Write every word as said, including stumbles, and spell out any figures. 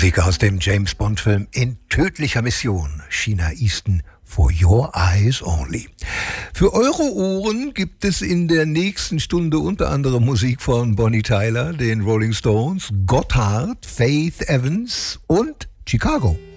Musik aus dem James-Bond-Film In tödlicher Mission, Sheena Easton, For Your Eyes Only. Für eure Ohren gibt es in der nächsten Stunde unter anderem Musik von Bonnie Tyler, den Rolling Stones, Gotthard, Faith Evans und Chicago.